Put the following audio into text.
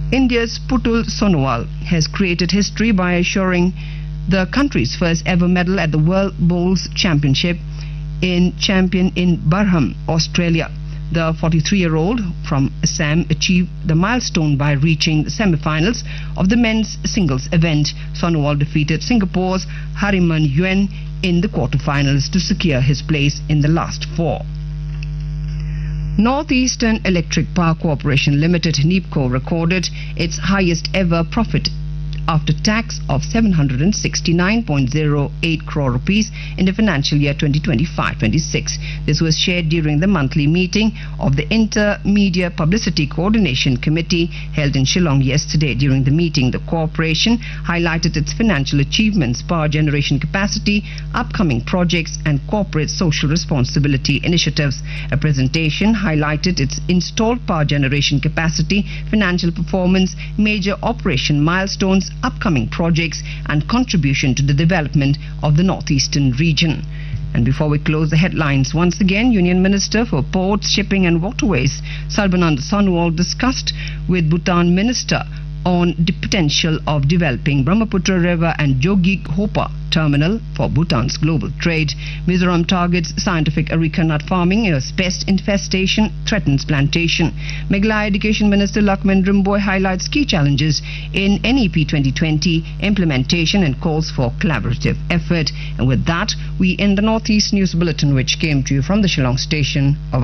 India's Putul Sonowal has created history by assuring the country's first ever medal at the World Bowls Championship in Barham, Australia. The 43-year-old from Assam achieved the milestone by reaching the semi-finals of the men's singles event. Sonowal defeated Singapore's Hariman Yuen in the quarterfinals to secure his place in the last four. Northeastern Electric Power Corporation Limited (NEEPCO) recorded its highest ever profit after tax of 769.08 crore rupees in the financial year 2025-26. This was shared during the monthly meeting of the Intermedia Publicity Coordination Committee held in Shillong yesterday. During the meeting, the corporation highlighted its financial achievements, power generation capacity, upcoming projects and corporate social responsibility initiatives. A presentation highlighted its installed power generation capacity, financial performance, major operation milestones, upcoming projects and contribution to the development of the northeastern region. And before we close the headlines, once again, Union Minister for Ports, Shipping and Waterways, Sarbananda Sonowal, discussed with Bhutan Minister on the potential of developing Brahmaputra River and Jogighopa terminal for Bhutan's global trade. Mizoram targets scientific areca nut farming as pest infestation threatens plantation. Meghalaya Education Minister Lakshman Rimboy highlights key challenges in NEP 2020 implementation and calls for collaborative effort. And with that, we end the Northeast News Bulletin, which came to you from the Shillong station of